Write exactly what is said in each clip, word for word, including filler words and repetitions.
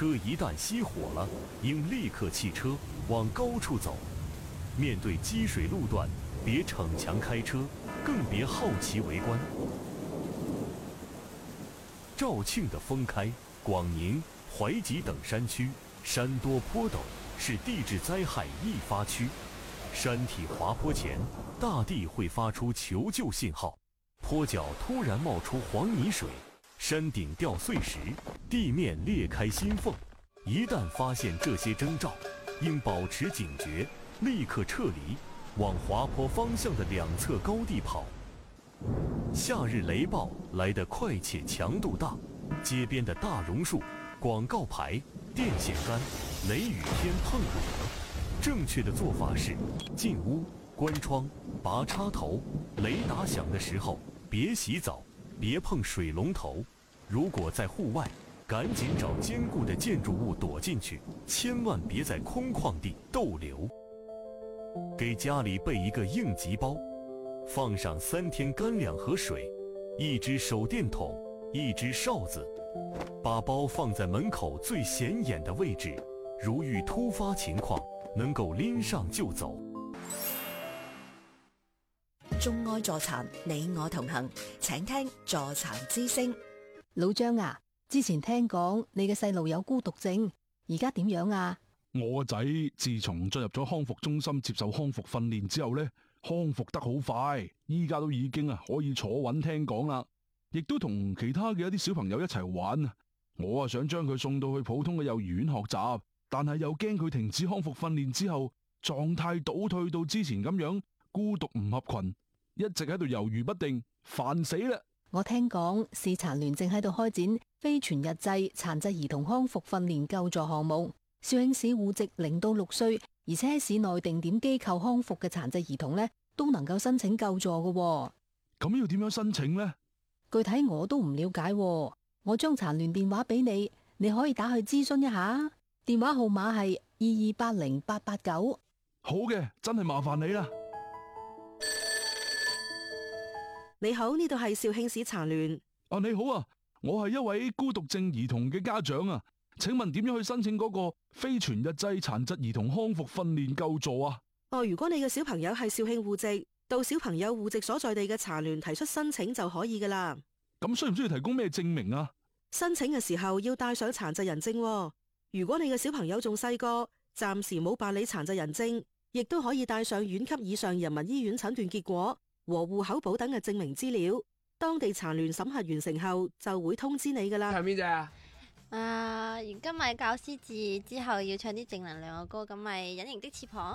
车一旦熄火了，应立刻弃车，往高处走。面对积水路段，别逞强开车，更别好奇围观。肇庆的封开、广宁、怀集等山区，山多坡陡，是地质灾害易发区。山体滑坡前，大地会发出求救信号，坡脚突然冒出黄泥水，山顶掉碎石，地面裂开心缝。一旦发现这些征兆，应保持警觉，立刻撤离，往滑坡方向的两侧高地跑。夏日雷暴来得快且强度大，街边的大榕树、广告牌、电线杆，雷雨天碰不得。正确的做法是：进屋、关窗、拔插头。雷打响的时候，别洗澡，别碰水龙头。如果在户外，赶紧找坚固的建筑物躲进去，千万别在空旷地逗留。给家里备一个应急包，放上三天干粮和水，一只手电筒，一只哨子，把包放在门口最显眼的位置，如遇突發情況，能夠拎上就走。 眾愛助殘，你我同行，請聽助殘之聲。 老張啊，之前聽講你嘅細路有孤獨症，而家點樣啊？ 我個仔自從進入咗康復中心接受康復訓練之後呢，康復得好快，依家都已經啊可以坐穩聽講啦，亦都同其他嘅一啲小朋友一齊玩啊。我啊想將佢送到去普通嘅幼兒園學習，但係又驚佢停止康復訓練之後狀態倒退到之前咁樣，孤獨唔合群，一直喺度猶豫不定，煩死啦！ 我聽講市殘聯正喺度開展非全日制殘疾兒童康復訓練救助項目，肇慶市戶籍零到六歲，而且喺市內定點機構康復嘅殘疾兒童呢，都能夠申請救助嘅喎。 咁要點樣申請呢？ 具體我都唔了解喎，我將殘聯電話俾你，你可以打去諮詢一下。電話號碼係二二八零八八九。 好嘅，真係麻煩你啦。 你好，呢度係肇慶市殘聯。 啊，你好啊，我係一位孤獨症兒童嘅家長啊，請問點樣去申請嗰個非全日制殘疾兒童康復訓練救助啊？ 哦，如果你嘅小朋友係肇慶戶籍，到小朋友戶籍所在地嘅殘聯提出申請就可以噶啦。 咁需唔需要提供咩證明啊？ 申請嘅時候要帶上殘疾人證喎。如果你嘅小朋友仲細個，暫時冇辦理殘疾人證，亦都可以帶上縣級以上人民醫院診斷結果和戶口簿等嘅證明資料。當地殘聯審核完成後，就會通知你噶啦。 唱邊隻啊？ 啊，而家咪教師節之後要唱啲正能量嘅歌，咁咪隱形的翅膀。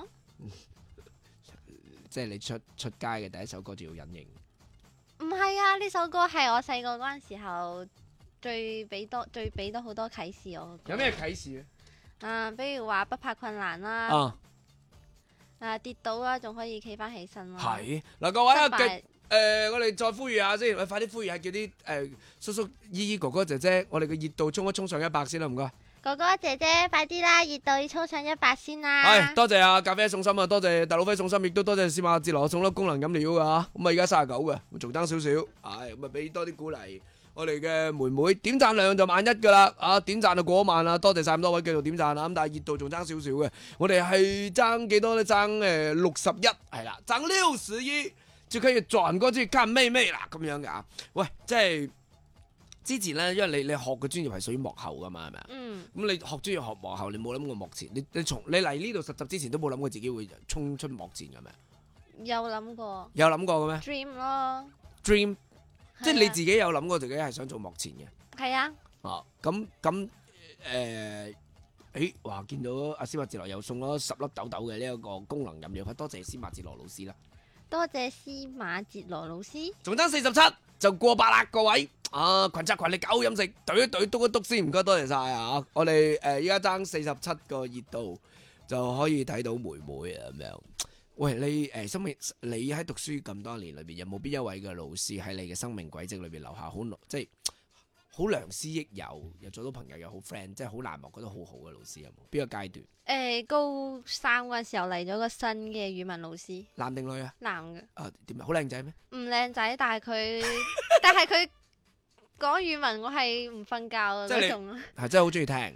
即係你出出街嘅第一首歌就要隱形。 唔係啊，呢首歌係我細個嗰陣時候最俾多最俾到好多啟示我。 有咩啟示啊？啊，比如話不怕困難啦。 啊。 啊，跌倒啦，仲可以企翻起身咯。 係嗱，各位啊，誒、呃，我哋再呼籲下先，我快啲呼籲下，叫啲誒、呃、叔叔、姨姨、哥哥、姐姐，我哋嘅熱度衝一衝上一百先啦，唔該。 哥哥姐姐，快啲啦，熱度要衝上一百先啦。 係，多謝啊咖啡送心啊，多謝大佬啡送心，亦都多謝司馬哲羅送粒功能飲料噶嚇，咁啊而家三十九嘅，仲爭少少，係咁啊俾多啲鼓勵。我哋嘅妹妹點讚量就萬一噶啦，啊點讚就過萬啦，多謝晒咁多位繼續點讚啦，咁但係熱度仲爭少少嘅，我哋係爭幾多咧？爭誒六十一係啦，爭六十一就可以轉過去看妹妹啦咁樣嘅啊！喂，即係之前咧，因為你你學嘅專業係屬於幕後噶嘛，係咪啊？嗯。咁你學專業學幕後，你冇諗過幕前？你你從你嚟呢度實習之前都冇諗過自己會衝出幕前嘅咩？ 有諗過。有諗過嘅咩 ？Dream 咯。 Dream。即係你自己有諗過自己係想做幕前嘅？ 係啊。 哦，咁咁誒，誒，哇！見到阿司馬哲羅又送咗十粒豆豆嘅呢一個功能飲料，多謝司馬哲羅老師啦。 多謝司馬哲羅老師。 仲爭四十七就過百啦，各位啊！群策群力搞好飲食，懟一懟篤一篤先，唔該，多謝晒啊！我哋誒依家爭四十七個熱度就可以睇到妹妹啊咁樣。喂，你誒生命，你喺讀書咁多年裏邊，有冇邊一位嘅老師喺你嘅生命軌跡裏邊留下好即係好良師益友，又做到朋友又好 friend，即係好難忘，覺得好好嘅老師有冇？邊個階段？ 誒，高三嗰陣時候嚟咗個新嘅語文老師。 男定女啊？ 男嘅。 啊點啊？好靚仔咩？ 唔靚仔，但係佢，但係佢講語文我係唔瞓覺嘅嗰種。 係真係好中意聽。